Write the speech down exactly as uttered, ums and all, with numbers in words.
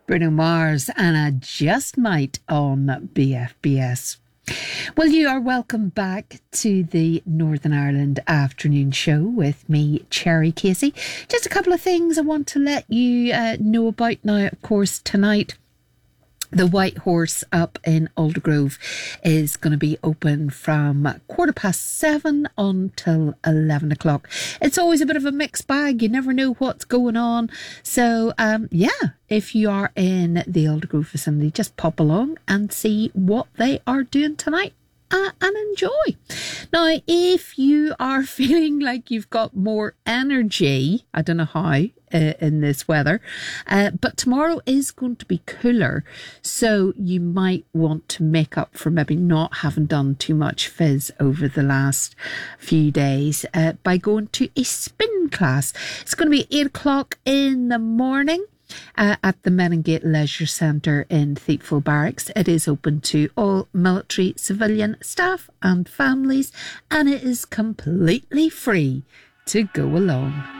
Bruno Mars and I Just Might on B F B S. Well, you are welcome back to the Northern Ireland Afternoon Show with me, Cherry Casey. Just a couple of things I want to let you uh, know about now. Of course, tonight, the White Horse up in Aldergrove is going to be open from quarter past seven until eleven o'clock. It's always a bit of a mixed bag. You never know what's going on. So, um, yeah, if you are in the Aldergrove vicinity, just pop along and see what they are doing tonight. Uh, and enjoy. Now, if you are feeling like you've got more energy, I don't know how uh, in this weather, uh, but tomorrow is going to be cooler, so you might want to make up for maybe not having done too much fizz over the last few days uh, by going to a spin class. It's going to be eight o'clock in the morning. Uh, at the Meningate Leisure Centre in Thiepval Barracks. It is open to all military, civilian staff and families, and it is completely free to go along.